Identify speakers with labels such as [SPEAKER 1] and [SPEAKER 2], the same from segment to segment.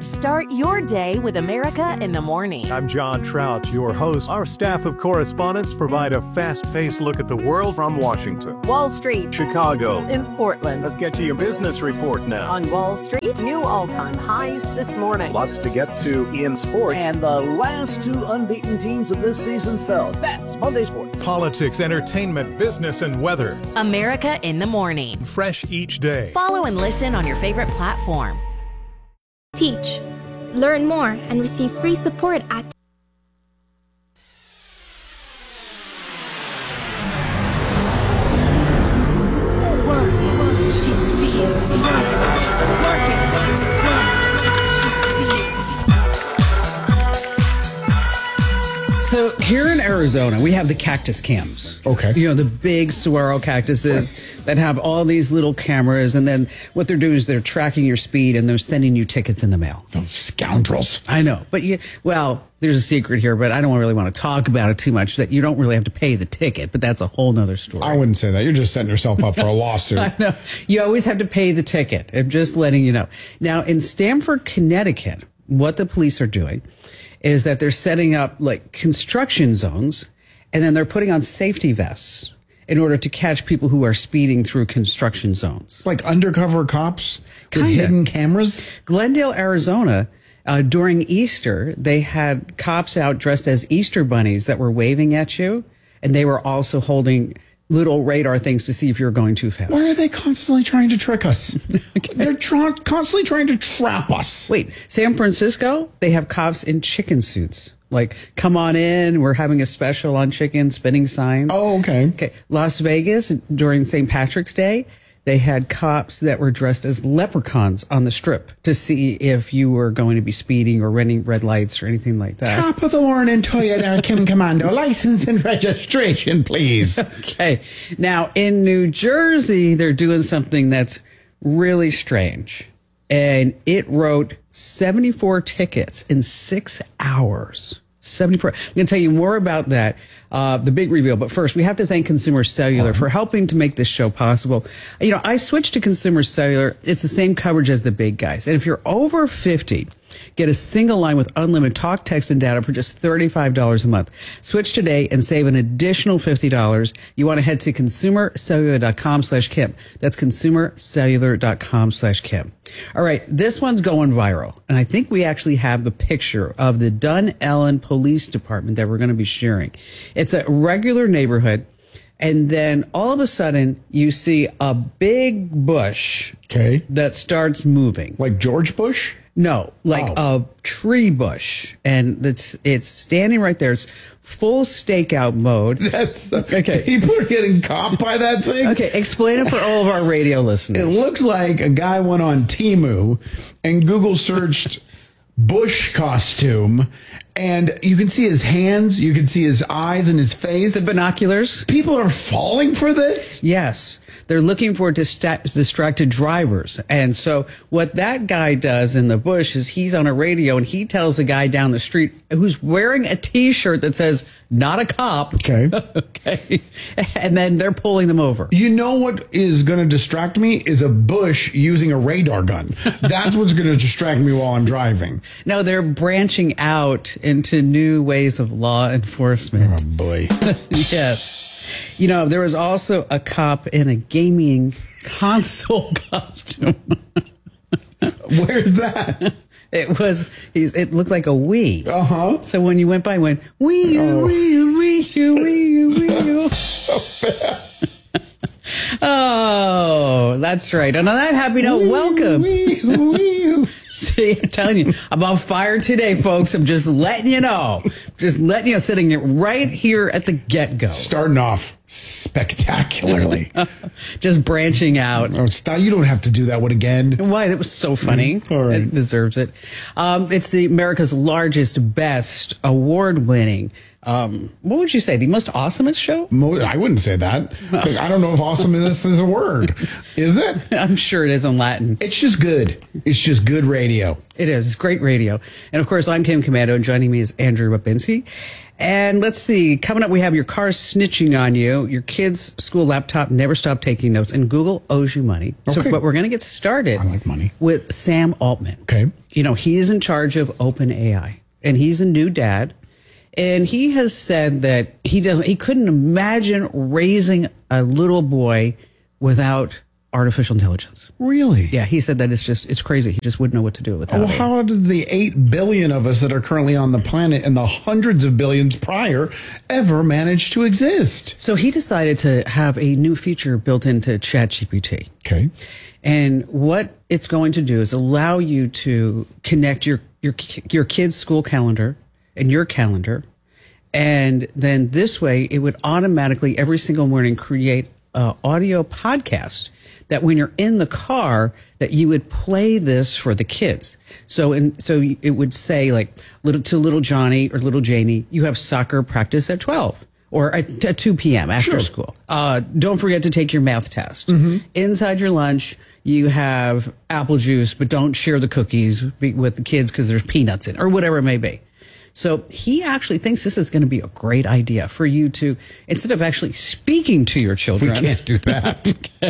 [SPEAKER 1] Start your day with America in the Morning.
[SPEAKER 2] I'm John Trout, your host. Our staff of correspondents provide a fast-paced look at the world from Washington,
[SPEAKER 1] Wall Street,
[SPEAKER 2] Chicago,
[SPEAKER 1] and Portland.
[SPEAKER 2] Let's get to your business report now.
[SPEAKER 1] On Wall Street, new all-time highs this morning.
[SPEAKER 2] Lots to get to in sports.
[SPEAKER 3] And the last two unbeaten teams of this season fell. That's Monday Sports.
[SPEAKER 2] Politics, entertainment, business, and weather.
[SPEAKER 1] America in the Morning.
[SPEAKER 2] Fresh each day.
[SPEAKER 1] Follow and listen on your favorite platform.
[SPEAKER 4] Teach, learn more, and receive free support at
[SPEAKER 5] So here in Arizona, we have the cactus cams.
[SPEAKER 6] Okay.
[SPEAKER 5] You know, the big saguaro cactuses that have all these little cameras. And then what they're doing is they're tracking your speed and they're sending you tickets in the mail.
[SPEAKER 6] Those scoundrels.
[SPEAKER 5] I know. But, there's a secret here, but I don't really want to talk about it too much, that you don't really have to pay the ticket. But that's a whole nother story.
[SPEAKER 6] I wouldn't say that. You're just setting yourself up for a lawsuit.
[SPEAKER 5] I know. You always have to pay the ticket. I'm just letting you know. Now, in Stamford, Connecticut, what the police are doing is that they're setting up like construction zones, and then they're putting on safety vests in order to catch people who are speeding through construction zones.
[SPEAKER 6] Like undercover cops with hidden cameras?
[SPEAKER 5] Glendale, Arizona, during Easter, they had cops out dressed as Easter bunnies that were waving at you, and they were also holding little radar things to see if you're going too fast.
[SPEAKER 6] Why are they constantly trying to trick us? They're constantly trying to trap us.
[SPEAKER 5] Wait, San Francisco, they have cops in chicken suits. Like, come on in, we're having a special on chicken, spinning signs.
[SPEAKER 6] Oh, okay.
[SPEAKER 5] Okay, Las Vegas, during St. Patrick's Day, they had cops that were dressed as leprechauns on the strip to see if you were going to be speeding or running red lights or anything like that.
[SPEAKER 6] Top of the morning to you there, Kim Commando. License and registration, please.
[SPEAKER 5] Okay. Now, in New Jersey, they're doing something that's really strange. And it wrote 74 tickets in 6 hours. 74. I'm going to tell you more about that, the big reveal. But first, we have to thank Consumer Cellular for helping to make this show possible. You know, I switched to Consumer Cellular. It's the same coverage as the big guys. And if you're over 50, get a single line with unlimited talk, text, and data for just $35 a month. Switch today and save an additional $50. You want to head to consumercellular.com/Kim. That's consumercellular.com/Kim. All right, this one's going viral. And I think we actually have the picture of the Dunellen Police Department that we're going to be sharing. It's a regular neighborhood. And then all of a sudden, you see a big bush that starts moving.
[SPEAKER 6] Like George Bush?
[SPEAKER 5] No, like a tree bush. And it's standing right there. It's full stakeout mode.
[SPEAKER 6] That's okay. People are getting caught by that thing.
[SPEAKER 5] Okay, explain it for all of our radio listeners.
[SPEAKER 6] It looks like a guy went on Temu and Google searched bush costume, and you can see his hands, you can see his eyes and his face.
[SPEAKER 5] The binoculars.
[SPEAKER 6] People are falling for this?
[SPEAKER 5] Yes. They're looking for distracted drivers. And so what that guy does in the bush is he's on a radio and he tells the guy down the street who's wearing a T-shirt that says, not a cop.
[SPEAKER 6] Okay.
[SPEAKER 5] Okay. And then they're pulling them over.
[SPEAKER 6] You know what is going to distract me is a bush using a radar gun. That's what's going to distract me while I'm driving.
[SPEAKER 5] No, they're branching out into new ways of law enforcement.
[SPEAKER 6] Oh, boy.
[SPEAKER 5] Yes. You know, there was also a cop in a gaming console costume.
[SPEAKER 6] Where's that?
[SPEAKER 5] It looked like a Wii.
[SPEAKER 6] Uh-huh.
[SPEAKER 5] So when you went by, it went, Wii, Wii, Wii, Wii.
[SPEAKER 6] So bad.
[SPEAKER 5] Oh, that's right. And on that happy note, welcome. See, I'm telling you, I'm on fire today, folks. I'm just letting you know. Just letting you know, sitting right here at the get-go.
[SPEAKER 6] Starting off spectacularly.
[SPEAKER 5] Just branching out.
[SPEAKER 6] Oh, stop. You don't have to do that one again.
[SPEAKER 5] Why? That was so funny.
[SPEAKER 6] All right.
[SPEAKER 5] It deserves it. It's America's largest, best, award-winning what would you say? The most awesomest show?
[SPEAKER 6] I wouldn't say that. I don't know if awesomeness is a word. Is it?
[SPEAKER 5] I'm sure it is in Latin.
[SPEAKER 6] It's just good. It's just good radio.
[SPEAKER 5] It is. It's great radio. And of course, I'm Kim Commando, and joining me is Andrew Babinski. And let's see, coming up, we have your car snitching on you, your kid's school laptop never stop taking notes, and Google owes you money.
[SPEAKER 6] Okay.
[SPEAKER 5] So, but we're going to get started.
[SPEAKER 6] I like money.
[SPEAKER 5] With Sam Altman.
[SPEAKER 6] Okay.
[SPEAKER 5] You know, he is in charge of OpenAI, and he's a new dad. And he has said that he couldn't imagine raising a little boy without artificial intelligence.
[SPEAKER 6] Really?
[SPEAKER 5] Yeah, he said that it's crazy. He just wouldn't know what to do without
[SPEAKER 6] Well,
[SPEAKER 5] it.
[SPEAKER 6] how did the 8 billion of us that are currently on the planet and the hundreds of billions prior ever manage to exist?
[SPEAKER 5] So he decided to have a new feature built into ChatGPT.
[SPEAKER 6] Okay.
[SPEAKER 5] And what it's going to do is allow you to connect your kid's school calendar and your calendar. And then this way, it would automatically every single morning create an audio podcast that when you're in the car, that you would play this for the kids. So it would say like little Johnny or little Janie, you have soccer practice at 12 or at 2 p.m. after school. Don't forget to take your math test. Inside your lunch, you have apple juice, but don't share the cookies with the kids because there's peanuts in it, or whatever it may be. So he actually thinks this is going to be a great idea for you to, instead of actually speaking to your children.
[SPEAKER 6] We can't do that.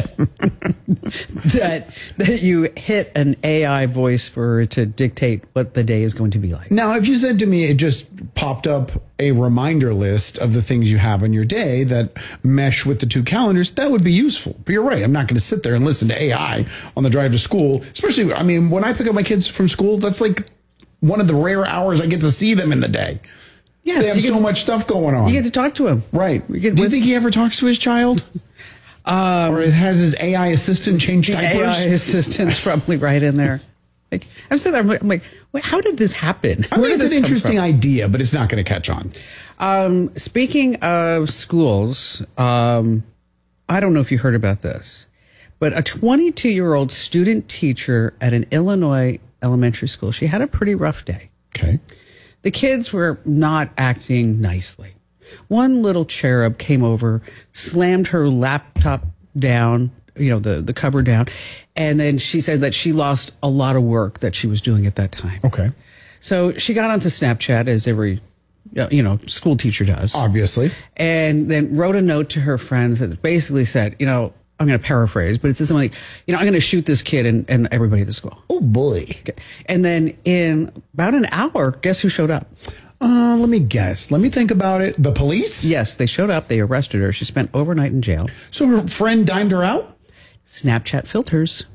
[SPEAKER 5] that you hit an AI voice for it to dictate what the day is going to be like.
[SPEAKER 6] Now, if you said to me, it just popped up a reminder list of the things you have in your day that mesh with the 2 calendars, that would be useful. But you're right. I'm not going to sit there and listen to AI on the drive to school. Especially, I mean, when I pick up my kids from school, that's like one of the rare hours I get to see them in the day.
[SPEAKER 5] Yes,
[SPEAKER 6] they have so much stuff going on.
[SPEAKER 5] You get to talk to him.
[SPEAKER 6] Right. Do you think he ever talks to his child? Or has his AI assistant changed diapers?
[SPEAKER 5] AI assistant's probably right in there. Like, I'm sitting there, I'm like, wait, how did this happen?
[SPEAKER 6] I mean, it's an interesting idea, but it's not going to catch on.
[SPEAKER 5] Speaking of schools, I don't know if you heard about this, but a 22-year-old student teacher at an Illinois elementary school, she had a pretty rough day.
[SPEAKER 6] Okay.
[SPEAKER 5] The kids were not acting nicely. One little cherub came over, slammed her laptop down, the cover down, and then she said that she lost a lot of work that she was doing at that time.
[SPEAKER 6] Okay.
[SPEAKER 5] So she got onto Snapchat, as every school teacher does.
[SPEAKER 6] Obviously.
[SPEAKER 5] And then wrote a note to her friends that basically said, I'm going to paraphrase, but it says something like, I'm going to shoot this kid and everybody at the school.
[SPEAKER 6] Oh, boy.
[SPEAKER 5] Okay. And then in about an hour, guess who showed up?
[SPEAKER 6] Let me guess. Let me think about it. The police?
[SPEAKER 5] Yes, they showed up. They arrested her. She spent overnight in jail.
[SPEAKER 6] So her friend dimed her out?
[SPEAKER 5] Snapchat filters.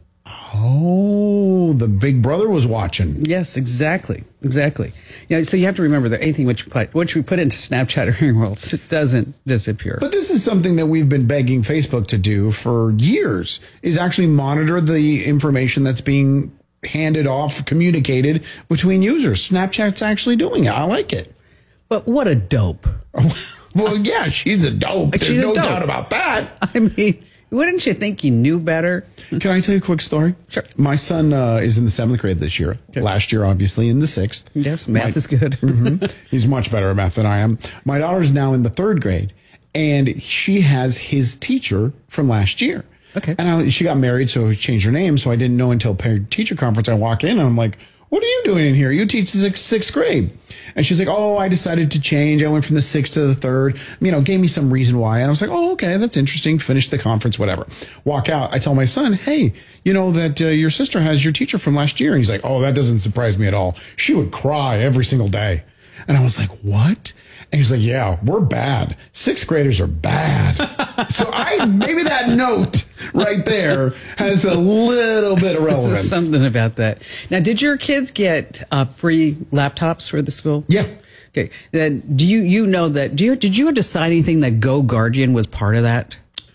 [SPEAKER 6] Oh, the big brother was watching.
[SPEAKER 5] Yes, exactly. So you have to remember that anything which we put into Snapchat or hearing worlds, it doesn't disappear.
[SPEAKER 6] But this is something that we've been begging Facebook to do for years, is actually monitor the information that's being handed off, communicated between users. Snapchat's actually doing it. I like it.
[SPEAKER 5] But what a dope.
[SPEAKER 6] Well, yeah, she's a dope. There's no
[SPEAKER 5] dope.
[SPEAKER 6] doubt about that.
[SPEAKER 5] I mean, wouldn't you think you knew better?
[SPEAKER 6] Can I tell you a quick story?
[SPEAKER 5] Sure.
[SPEAKER 6] My son is in the 7th grade this year. Okay. Last year, obviously, in the 6th.
[SPEAKER 5] Yes, math is good.
[SPEAKER 6] He's much better at math than I am. My daughter's now in the 3rd grade, and she has his teacher from last year.
[SPEAKER 5] Okay.
[SPEAKER 6] And she got married, so she changed her name, so I didn't know until parent-teacher conference. I walk in, and I'm like, what are you doing in here? You teach the 6th grade. And she's like, oh, I decided to change. I went from the 6th to the 3rd, gave me some reason why. And I was like, oh, okay, that's interesting. Finish the conference, whatever. Walk out. I tell my son, hey, that your sister has your teacher from last year. And he's like, oh, that doesn't surprise me at all. She would cry every single day. And I was like, what? And he's like, yeah, we're bad. 6th graders are bad. So maybe that note right there has a little bit of relevance.
[SPEAKER 5] Something about that. Now, did your kids get free laptops for the school?
[SPEAKER 6] Yeah.
[SPEAKER 5] Okay. Then did you decide anything that Go Guardian was part of that?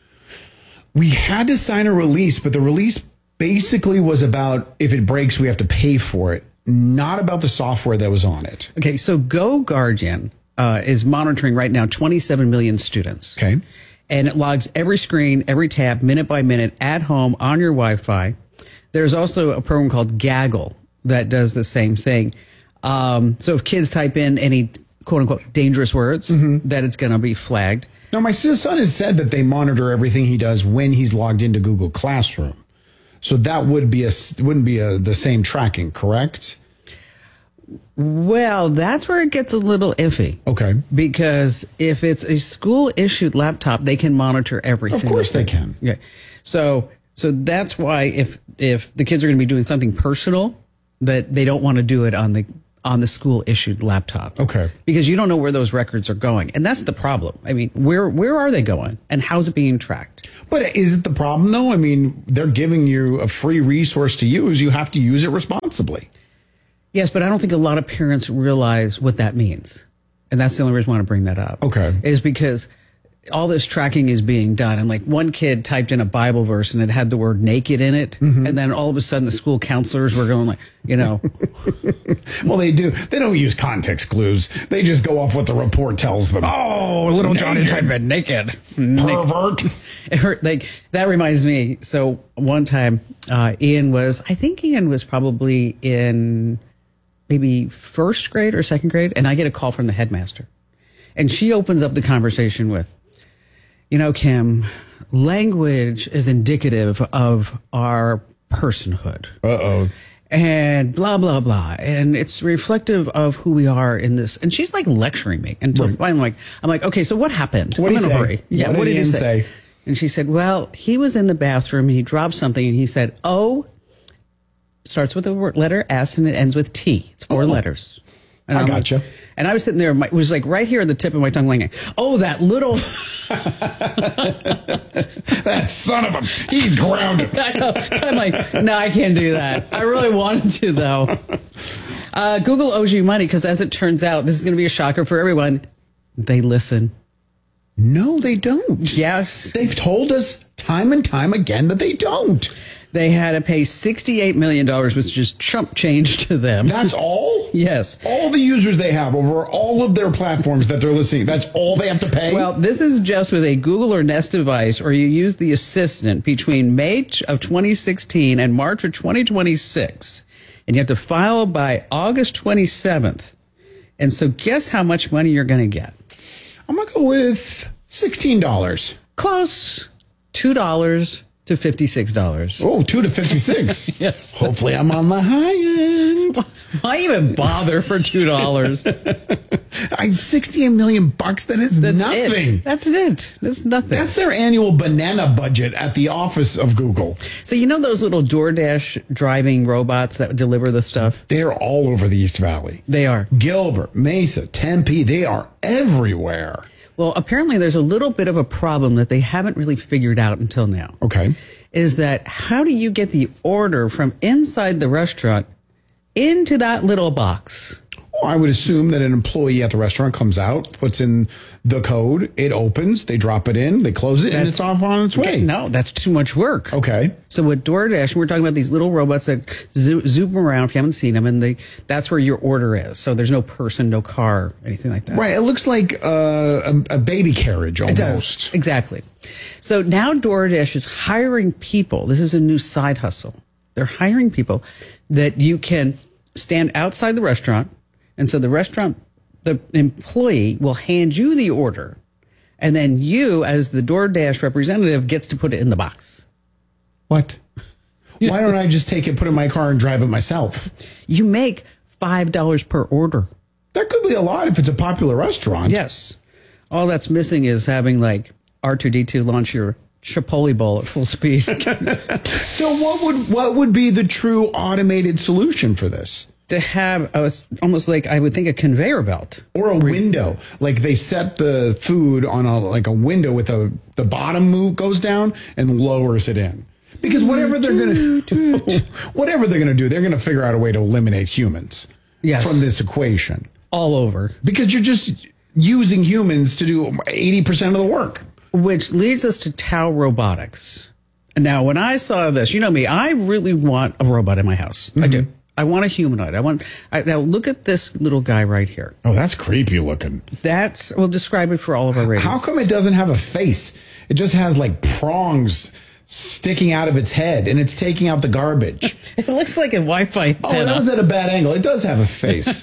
[SPEAKER 6] We had to sign a release, but the release basically was about if it breaks, we have to pay for it, not about the software that was on it.
[SPEAKER 5] Okay. So Go Guardian is monitoring right now 27 million students.
[SPEAKER 6] Okay.
[SPEAKER 5] And it logs every screen, every tab, minute by minute, at home, on your Wi-Fi. There's also a program called Gaggle that does the same thing. So if kids type in any quote unquote dangerous words, that it's going to be flagged.
[SPEAKER 6] Now, my son has said that they monitor everything he does when he's logged into Google Classroom. So that wouldn't be the same tracking, correct?
[SPEAKER 5] Well, that's where it gets a little iffy.
[SPEAKER 6] Okay.
[SPEAKER 5] Because if it's a school-issued laptop, they can monitor everything.
[SPEAKER 6] Of course they can.
[SPEAKER 5] Yeah. So that's why if the kids are going to be doing something personal, that they don't want to do it on the school-issued laptop.
[SPEAKER 6] Okay.
[SPEAKER 5] Because you don't know where those records are going. And that's the problem. I mean, where are they going? And how's it being tracked?
[SPEAKER 6] But is it the problem, though? I mean, they're giving you a free resource to use. You have to use it responsibly.
[SPEAKER 5] Yes, but I don't think a lot of parents realize what that means. And that's the only reason I want to bring that up.
[SPEAKER 6] Okay.
[SPEAKER 5] Is because all this tracking is being done. And like one kid typed in a Bible verse and it had the word naked in it. Mm-hmm. And then all of a sudden the school counselors were going like,
[SPEAKER 6] Well, they do. They don't use context clues. They just go off what the report tells them.
[SPEAKER 5] Oh, little Johnny typed in naked.
[SPEAKER 6] Pervert.
[SPEAKER 5] It hurt. Like, that reminds me. So one time, Ian was probably in maybe first grade or second grade. And I get a call from the headmaster. And she opens up the conversation with, Kim, language is indicative of our personhood.
[SPEAKER 6] Uh-oh.
[SPEAKER 5] And blah, blah, blah. And it's reflective of who we are in this. And she's like lecturing me until finally I'm like, okay, so what happened?
[SPEAKER 6] What did he say?
[SPEAKER 5] Hurry. Yeah,
[SPEAKER 6] what did he say?
[SPEAKER 5] And she said, well, he was in the bathroom and he dropped something and he said, oh, starts with the letter S and it ends with T. It's 4 letters. And
[SPEAKER 6] I gotcha.
[SPEAKER 5] And I was sitting there, it was like right here at the tip of my tongue, like, oh, that little.
[SPEAKER 6] That son of a, he's grounded.
[SPEAKER 5] I know. I'm like, no, I can't do that. I really wanted to, though. Google owes you money because, as it turns out, this is going to be a shocker for everyone. They listen.
[SPEAKER 6] No, they don't.
[SPEAKER 5] Yes.
[SPEAKER 6] They've told us time and time again that they don't.
[SPEAKER 5] They had to pay $68 million, which is chump change to them.
[SPEAKER 6] That's all?
[SPEAKER 5] Yes.
[SPEAKER 6] All the users they have over all of their platforms that they're listening, that's all they have to pay?
[SPEAKER 5] Well, this is just with a Google or Nest device, or you use the Assistant between May of 2016 and March of 2026. And you have to file by August 27th. And so guess how much money you're going to get?
[SPEAKER 6] I'm going to go with $16.
[SPEAKER 5] Close. $2 to $56.
[SPEAKER 6] Oh, $2 to $56.
[SPEAKER 5] Yes.
[SPEAKER 6] Hopefully I'm on the high end.
[SPEAKER 5] Why even bother for $2?
[SPEAKER 6] 68 million bucks, that is nothing.
[SPEAKER 5] That's it. That's nothing.
[SPEAKER 6] That's their annual banana budget at the office of Google.
[SPEAKER 5] So those little DoorDash driving robots that deliver the stuff?
[SPEAKER 6] They're all over the East Valley.
[SPEAKER 5] They are.
[SPEAKER 6] Gilbert, Mesa, Tempe, they are everywhere.
[SPEAKER 5] Well, apparently there's a little bit of a problem that they haven't really figured out until now.
[SPEAKER 6] Okay.
[SPEAKER 5] Is that how do you get the order from inside the restaurant into that little box?
[SPEAKER 6] Well, I would assume that an employee at the restaurant comes out, puts in the code, it opens, they drop it in, they close it, and it's off on its way.
[SPEAKER 5] No, that's too much work.
[SPEAKER 6] Okay.
[SPEAKER 5] So with DoorDash, we're talking about these little robots that zoom around if you haven't seen them, and that's where your order is. So there's no person, no car, anything like that.
[SPEAKER 6] Right. It looks like a baby carriage almost.
[SPEAKER 5] It does. Exactly. So now DoorDash is hiring people. This is a new side hustle. They're hiring people that you can stand outside the restaurant. And so the employee will hand you the order, and then you, as the DoorDash representative, gets to put it in the box.
[SPEAKER 6] What? Why don't I just take it, put it in my car, and drive it myself?
[SPEAKER 5] You make $5 per order.
[SPEAKER 6] That could be a lot if it's a popular restaurant.
[SPEAKER 5] Yes. All that's missing is having like R2-D2 launch your Chipotle bowl at full speed.
[SPEAKER 6] So what would be the true automated solution for this?
[SPEAKER 5] To have almost like, I would think, a conveyor belt.
[SPEAKER 6] Or a window. Like they set the food on a window with the bottom goes down and lowers it in. Because whatever they're going to do, they're going to figure out a way to eliminate humans from this equation.
[SPEAKER 5] All over.
[SPEAKER 6] Because you're just using humans to do 80% of the work.
[SPEAKER 5] Which leads us to Tau Robotics. Now, when I saw this, you know me, I really want a robot in my house. Mm-hmm. I do. I want a humanoid. Now look at this little guy right here.
[SPEAKER 6] Oh, that's creepy looking.
[SPEAKER 5] We'll describe it for all of our ratings.
[SPEAKER 6] How come it doesn't have a face? It just has like prongs sticking out of its head, and it's taking out the garbage.
[SPEAKER 5] It looks like a Wi-Fi antenna.
[SPEAKER 6] Oh, that was at a bad angle. It does have a face.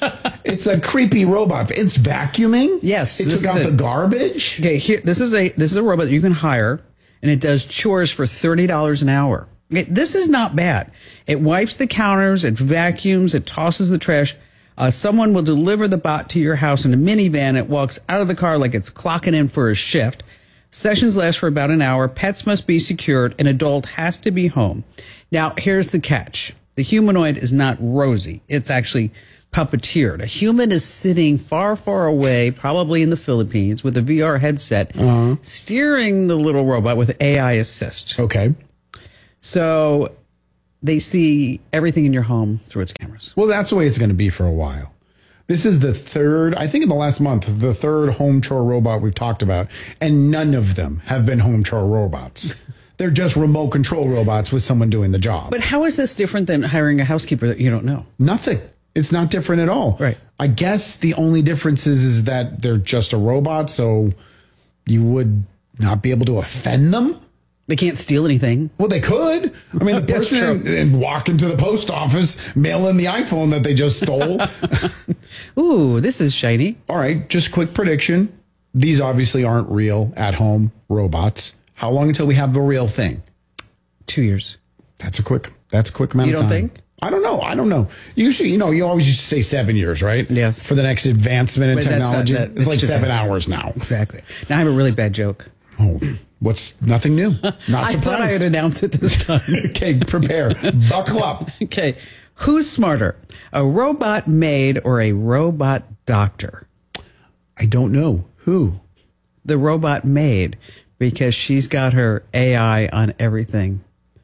[SPEAKER 6] It's a creepy robot. It's vacuuming.
[SPEAKER 5] Yes,
[SPEAKER 6] It
[SPEAKER 5] this
[SPEAKER 6] took out
[SPEAKER 5] is
[SPEAKER 6] the garbage.
[SPEAKER 5] Okay, here this is a robot that you can hire, and it does chores for $30 an hour. Okay, this is not bad. It wipes the counters, it vacuums, it tosses the trash. Someone will deliver the bot to your house in a minivan. It walks out of the car like it's clocking in for a shift. Sessions last for about an hour. Pets must be secured. An adult has to be home. Now, here's the catch. The humanoid is not Rosie. It's actually puppeteered. A human is sitting far, far away, probably in the Philippines, with a VR headset, steering the little robot with AI assist.
[SPEAKER 6] Okay.
[SPEAKER 5] So they see everything in your home through its cameras.
[SPEAKER 6] Well, that's the way it's going to be for a while. This is the third, I think in the last month, the third home chore robot we've talked about, and none of them have been home chore robots. They're just remote control robots with someone doing the job.
[SPEAKER 5] But how is this different than hiring a housekeeper that you don't know?
[SPEAKER 6] Nothing. It's not different at all.
[SPEAKER 5] Right.
[SPEAKER 6] I guess the only difference is that they're just a robot, so you would not be able to offend them.
[SPEAKER 5] They can't steal anything.
[SPEAKER 6] Well, they could. I mean, the
[SPEAKER 5] That's
[SPEAKER 6] person
[SPEAKER 5] true.
[SPEAKER 6] and walk into the post office, mail in the iPhone that they just stole.
[SPEAKER 5] Ooh, this is shiny.
[SPEAKER 6] All right, just quick prediction. These obviously aren't real at-home robots. How long until we have the real thing?
[SPEAKER 5] 2 years.
[SPEAKER 6] That's a quick amount
[SPEAKER 5] You
[SPEAKER 6] of time.
[SPEAKER 5] don't think?
[SPEAKER 6] I don't know. Usually, you always used to say 7 years, right?
[SPEAKER 5] Yes.
[SPEAKER 6] For the next advancement in
[SPEAKER 5] Wait, that's not-
[SPEAKER 6] technology.
[SPEAKER 5] that-
[SPEAKER 6] It's
[SPEAKER 5] that's
[SPEAKER 6] like
[SPEAKER 5] just
[SPEAKER 6] 7
[SPEAKER 5] a-
[SPEAKER 6] hours now.
[SPEAKER 5] Exactly. Now I have a really bad joke.
[SPEAKER 6] Oh, what's nothing new? Not
[SPEAKER 5] I thought I
[SPEAKER 6] surprised.
[SPEAKER 5] would announce it this time.
[SPEAKER 6] Okay, prepare. Buckle up.
[SPEAKER 5] Okay. Who's smarter, a robot maid or a robot doctor?
[SPEAKER 6] I don't know. Who?
[SPEAKER 5] The robot maid, because she's got her AI on everything.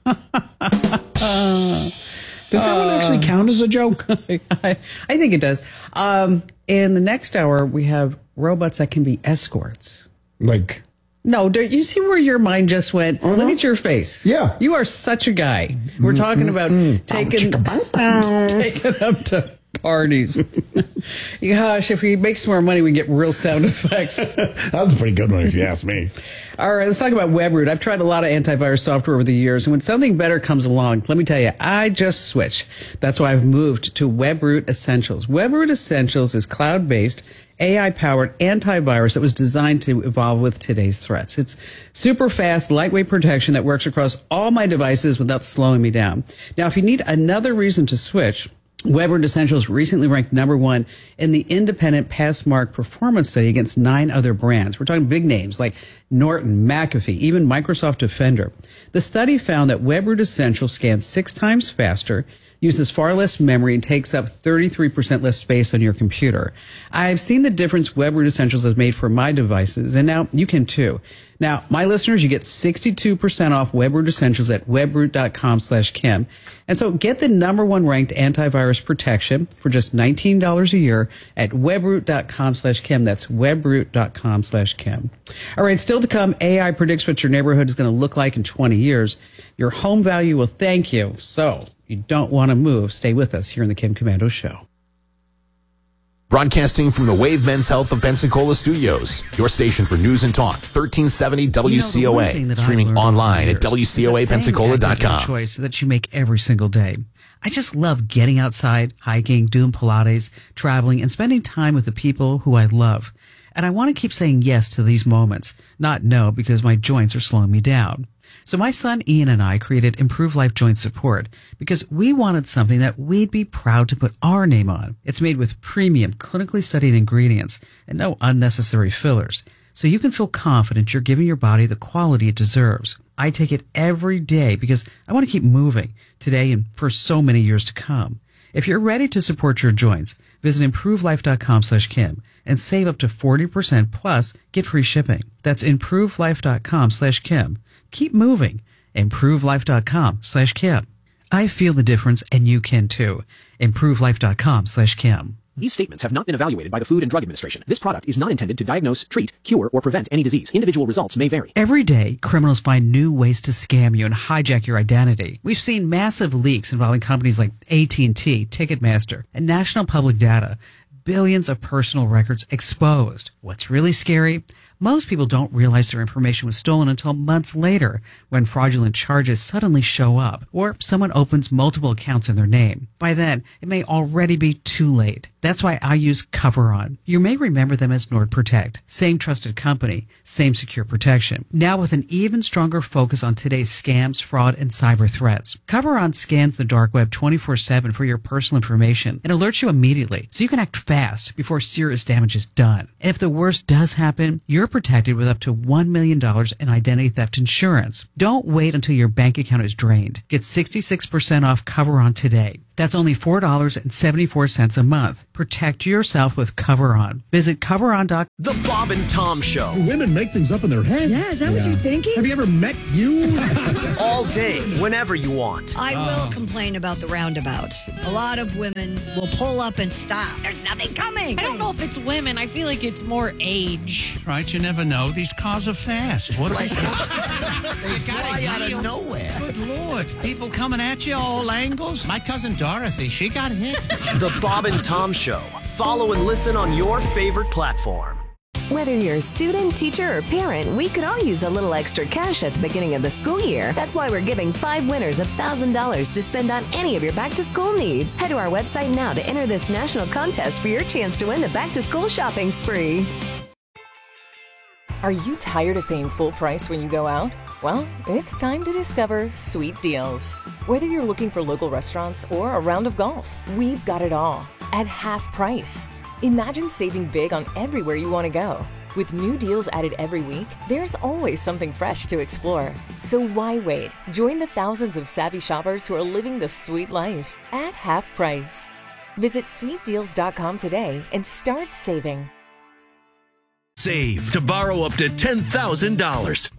[SPEAKER 6] Does that one actually count as a joke?
[SPEAKER 5] I think it does. In the next hour, we have robots that can be escorts.
[SPEAKER 6] Like,
[SPEAKER 5] No, do you see where your mind just went? Look at your face.
[SPEAKER 6] Yeah.
[SPEAKER 5] You are such a guy. We're talking about taking them to parties. Gosh, if we make some more money, we get real sound effects.
[SPEAKER 6] that's a pretty good one if you ask me.
[SPEAKER 5] All right, let's talk about WebRoot. I've tried a lot of antivirus software over the years, and when something better comes along, let me tell you, I just switch. That's why I've moved to WebRoot Essentials. WebRoot Essentials is cloud-based, AI-powered antivirus that was designed to evolve with today's threats. It's super fast, lightweight protection that works across all my devices without slowing me down. Now, if you need another reason to switch, WebRoot Essentials recently ranked #1 in the independent Passmark performance study against 9 other brands. We're talking big names like Norton, McAfee, even Microsoft Defender. The study found that WebRoot Essentials scans 6 times faster, uses far less memory, and takes up 33% less space on your computer. I've seen the difference WebRoot Essentials has made for my devices, and now you can too. Now, my listeners, you get 62% off WebRoot Essentials at webroot.com/Kim. And so get the #1 ranked antivirus protection for just $19 a year at webroot.com/Kim. That's webroot.com/Kim. All right, still to come, AI predicts what your neighborhood is going to look like in 20 years. Your home value will thank you. So you don't want to move. Stay with us here in the Kim Komando Show.
[SPEAKER 7] Broadcasting from the Wave Men's Health of Pensacola Studios, your station for news and talk, 1370 WCOA, streaming online at WCOAPensacola.com.
[SPEAKER 8] Choice that you make every single day. I just love getting outside, hiking, doing Pilates, traveling, and spending time with the people who I love. And I want to keep saying yes to these moments, not no, because my joints are slowing me down. So my son Ian and I created Improve Life Joint Support because we wanted something that we'd be proud to put our name on. It's made with premium, clinically studied ingredients and no unnecessary fillers. So you can feel confident you're giving your body the quality it deserves. I take it every day because I want to keep moving today and for so many years to come. If you're ready to support your joints, visit improvelife.com/Kim and save up to 40% plus get free shipping. That's improvelife.com/Kim. Keep moving. ImproveLife.com/Kim. I feel the difference and you can too. ImproveLife.com/Kim.
[SPEAKER 9] These statements have not been evaluated by the Food and Drug Administration. This product is not intended to diagnose, treat, cure, or prevent any disease. Individual results may vary.
[SPEAKER 8] Every day, criminals find new ways to scam you and hijack your identity. We've seen massive leaks involving companies like AT&T, Ticketmaster, and National Public Data. Billions of personal records exposed. What's really scary? Most people don't realize their information was stolen until months later when fraudulent charges suddenly show up or someone opens multiple accounts in their name. By then, it may already be too late. That's why I use CoverOn. You may remember them as NordProtect. Same trusted company, same secure protection. Now with an even stronger focus on today's scams, fraud, and cyber threats. CoverOn scans the dark web 24/7 for your personal information and alerts you immediately so you can act fast before serious damage is done. And if the worst does happen, you're protected with up to $1 million in identity theft insurance. Don't wait until your bank account is drained. Get 66% off CoverOn today. That's only $4.74 a month. Protect yourself with CoverOn. Visit CoverOn.com.
[SPEAKER 10] The Bob and Tom Show.
[SPEAKER 11] Women make things up in their head.
[SPEAKER 12] Yeah, is that what you're thinking?
[SPEAKER 11] Have you ever met you?
[SPEAKER 10] All day, whenever you want.
[SPEAKER 12] I will complain about the roundabouts. A lot of women will pull up and stop. There's nothing coming.
[SPEAKER 13] I don't know if it's women. I feel like it's more age.
[SPEAKER 14] Right, you never know. These cars are fast. What are they?
[SPEAKER 15] They fly out of nowhere.
[SPEAKER 14] Good Lord. People coming at you all angles. My cousin Dorothy, she got hit.
[SPEAKER 10] The Bob and Tom Show. Follow and listen on your favorite platform.
[SPEAKER 16] Whether you're a student, teacher, or parent, we could all use a little extra cash at the beginning of the school year. That's why we're giving 5 winners $1,000 to spend on any of your back-to-school needs. Head to our website now to enter this national contest for your chance to win the back-to-school shopping spree.
[SPEAKER 17] Are you tired of paying full price when you go out? Well, it's time to discover Sweet Deals. Whether you're looking for local restaurants or a round of golf, we've got it all at half price. Imagine saving big on everywhere you want to go. With new deals added every week, there's always something fresh to explore. So why wait? Join the thousands of savvy shoppers who are living the sweet life at half price. Visit sweetdeals.com today and start saving.
[SPEAKER 18] Save to borrow up to $10,000.